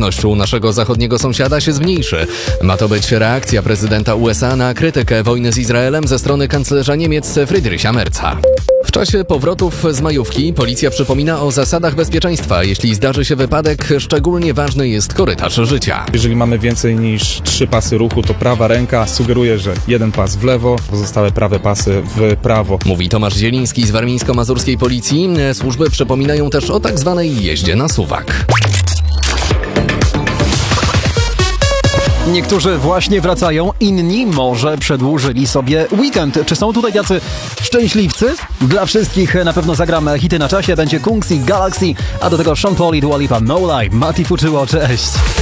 obecność u naszego zachodniego sąsiada się zmniejszy. Ma to być reakcja prezydenta USA na krytykę wojny z Izraelem ze strony kanclerza Niemiec Friedricha Merza. W czasie powrotów z majówki policja przypomina o zasadach bezpieczeństwa. Jeśli zdarzy się wypadek, szczególnie ważny jest korytarz życia. Jeżeli mamy więcej niż 3 pasy ruchu, to prawa ręka sugeruje, że jeden pas w lewo, pozostałe prawe pasy w prawo. Mówi Tomasz Zieliński z warmińsko-mazurskiej policji. Służby przypominają też o tak zwanej jeździe na suwak. Niektórzy właśnie wracają, inni może przedłużyli sobie weekend. Czy są tutaj tacy szczęśliwcy? Dla wszystkich na pewno zagramy hity na czasie. Będzie Kungs i Galaxy, a do tego Sean Paul i Dua Lipa. No Lie. Mati Fuczyło, cześć.